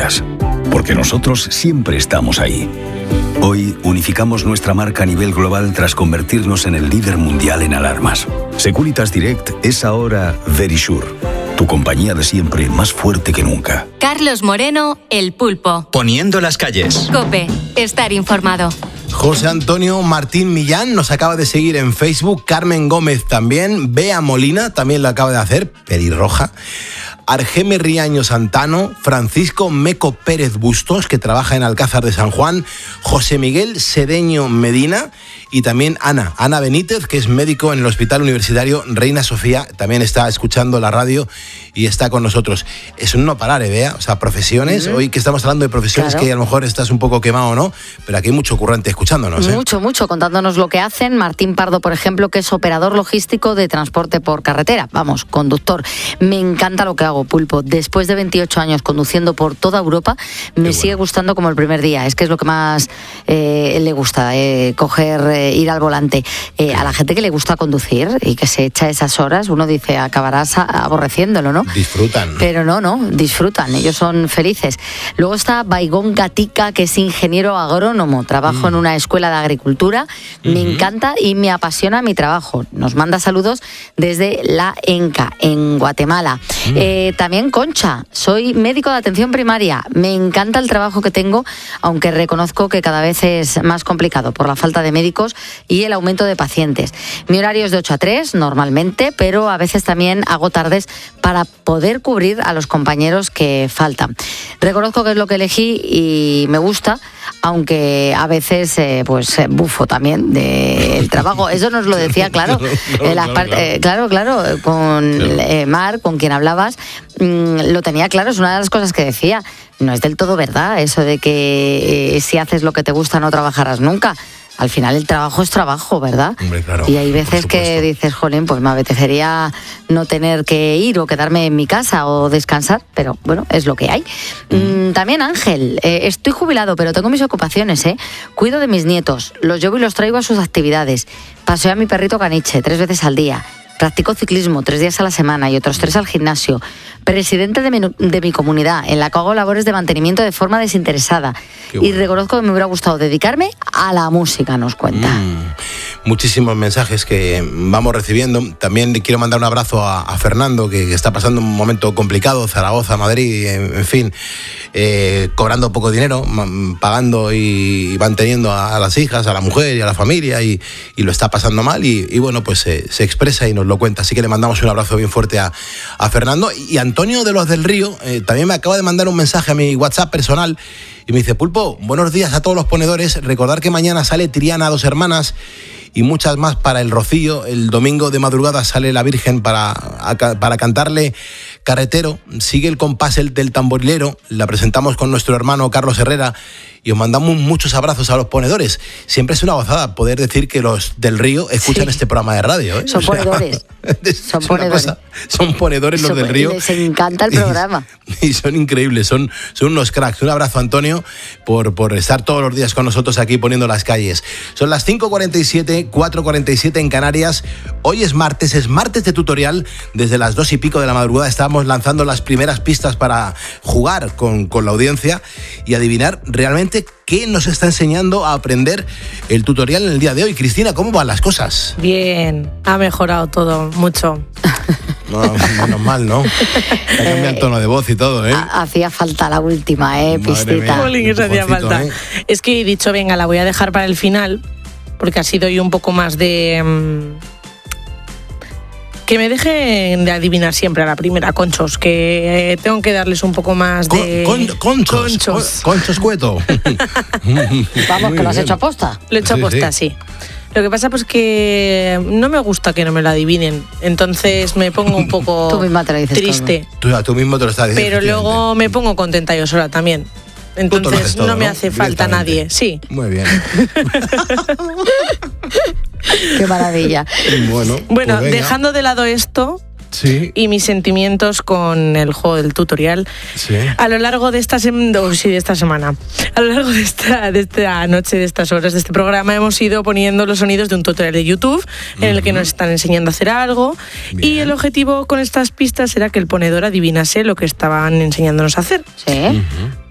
necesitas. Porque nosotros siempre estamos ahí. Hoy unificamos nuestra marca a nivel global tras convertirnos en el líder mundial en alarmas. Securitas Direct es ahora Verisure, tu compañía de siempre más fuerte que nunca. Carlos Moreno, El Pulpo. Poniendo las calles. COPE, estar informado. José Antonio Martín Millán nos acaba de seguir en Facebook, Carmen Gómez también, Bea Molina también lo acaba de hacer, pelirroja, Argeme Riaño Santano, Francisco Meco Pérez Bustos, que trabaja en Alcázar de San Juan, José Miguel Sedeño Medina y también Ana Benítez, que es médico en el Hospital Universitario Reina Sofía, también está escuchando la radio y está con nosotros. Es un no parar, Bea, o sea, profesiones, hoy que estamos hablando de profesiones, claro, que a lo mejor estás un poco quemado o no, pero aquí hay mucho currante escuchándonos. Mucho, contándonos lo que hacen. Martín Pardo, por ejemplo, que es operador logístico de transporte por carretera, vamos, conductor. Me encanta lo que hago, Pulpo. Después de 28 años conduciendo por toda Europa, me sigue gustando como el primer día. Es que es lo que más le gusta, ir al volante. A la gente que le gusta conducir y que se echa esas horas, uno dice, acabarás aborreciéndolo, ¿no? Disfrutan. Pero no, disfrutan, ellos son felices. Luego está Baigón Gatica, que es ingeniero agrónomo, trabajo en una escuela de agricultura, me encanta y me apasiona mi trabajo. Nos manda saludos desde La Enca, en Guatemala. También Concha, soy médico de atención primaria, me encanta el trabajo que tengo, aunque reconozco que cada vez es más complicado por la falta de médicos y el aumento de pacientes. Mi horario es de 8 a 3 normalmente, pero a veces también hago tardes para poder cubrir a los compañeros que faltan. Reconozco que es lo que elegí y me gusta, aunque a veces bufo también del trabajo. Eso nos lo decía, claro, con Mar, con quien hablabas, lo tenía claro, es una de las cosas que decía. No es del todo verdad eso de que si haces lo que te gusta no trabajarás nunca. Al final el trabajo es trabajo, ¿verdad? Hombre, claro, y hay veces que dices, jolín, pues me apetecería no tener que ir o quedarme en mi casa o descansar, pero bueno, es lo que hay. También Ángel, estoy jubilado, pero tengo mis ocupaciones, Cuido de mis nietos, los llevo y los traigo a sus actividades. Paseo a mi perrito caniche 3 veces al día. Practico ciclismo 3 días a la semana y otros 3 al gimnasio. Presidente de mi comunidad, en la que hago labores de mantenimiento de forma desinteresada. Y reconozco que me hubiera gustado dedicarme a la música, nos cuenta. Muchísimos mensajes que vamos recibiendo. También quiero mandar un abrazo a Fernando, que está pasando un momento complicado, Zaragoza, Madrid, en fin, cobrando poco dinero, pagando y manteniendo a las hijas, a la mujer y a la familia, y lo está pasando mal, y bueno, pues se expresa y nos lo cuenta. Así que le mandamos un abrazo bien fuerte a Fernando. Y Antonio de los del Río también me acaba de mandar un mensaje a mi WhatsApp personal y me dice: Pulpo, buenos días a todos los ponedores, recordar que mañana sale Triana, 2 hermanas, y muchas más para el Rocío. El domingo de madrugada sale la Virgen para cantarle Carretero. Sigue el compás del tamborilero, la presentamos con nuestro hermano Carlos Herrera, y os mandamos muchos abrazos a los ponedores. Siempre es una gozada poder decir que los del Río escuchan este programa de radio, Son ponedores. Son ponedores los del Río. Les encanta el programa. Y son increíbles, son unos cracks. Un abrazo, Antonio, por estar todos los días con nosotros aquí poniendo las calles. Son las 5:47, 4:47 en Canarias. Hoy es martes de tutorial. Desde las 2 y pico de la madrugada estábamos lanzando las primeras pistas para jugar con la audiencia y adivinar realmente qué nos está enseñando a aprender el tutorial en el día de hoy. Cristina, ¿cómo van las cosas? Bien, ha mejorado todo, mucho. No, menos mal, ¿no? Ha cambiado el tono de voz y todo, Hacía falta la última, pistita. Eso hacía falta. Es que he dicho, venga, la voy a dejar para el final, porque así doy un poco más de... que me dejen de adivinar siempre a la primera, conchos, que tengo que darles un poco más de... Conchos cueto. Vamos, que lo has hecho aposta. Lo he hecho aposta, sí. Lo que pasa pues que no me gusta que no me lo adivinen, entonces me pongo un poco Tú misma te lo dices triste. Tú mismo te lo estás diciendo. Pero luego me pongo contenta yo sola también. Entonces todo, no me hace falta nadie, sí. Muy bien. Qué maravilla. Bueno, pues dejando de lado esto... Sí. Y mis sentimientos con el juego del tutorial. Sí. A lo largo de esta semana, a lo largo de esta noche, de estas horas de este programa, hemos ido poniendo los sonidos de un tutorial de YouTube en el que nos están enseñando a hacer algo. Bien. Y el objetivo con estas pistas era que el ponedor adivinase lo que estaban enseñándonos a hacer. Sí.